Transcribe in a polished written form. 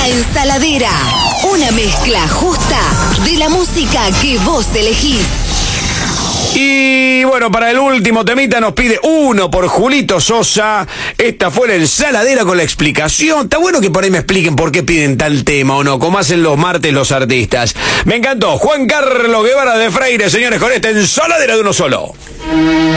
La Ensaladera. Una mezcla justa de la música que vos elegís. Y bueno, para el último temita nos pide uno por Julito Sosa. Esta fue La Ensaladera con la explicación. Está bueno que por ahí me expliquen por qué piden tal tema o no, como hacen los martes los artistas. Me encantó. Juan Carlos Guevara de Freire, señores, con esta Ensaladera de uno solo.